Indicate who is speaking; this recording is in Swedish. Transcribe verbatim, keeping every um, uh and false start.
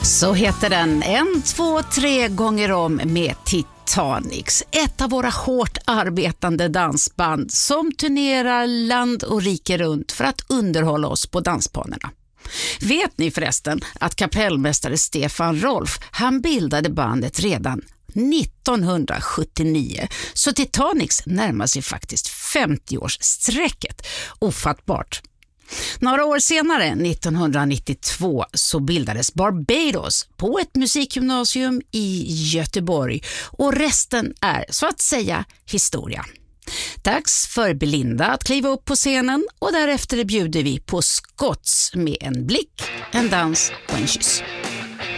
Speaker 1: Så heter den En, två, tre gånger om med Titanics. Ett av våra hårt arbetande dansband som turnerar land och rike runt för att underhålla oss på dansbanorna. Vet ni förresten att kapellmästare Stefan Rolf, han bildade bandet redan nittonhundrasjuttionio, så Titanics närmar sig faktiskt femtio-årssträcket. Ofattbart. Några år senare, nittonhundranittiotvå, så bildades Barbados på ett musikgymnasium i Göteborg och resten är så att säga historia. Dags för Belinda att kliva upp på scenen och därefter bjuder vi på Scotts med en blick, en dans och en kyss.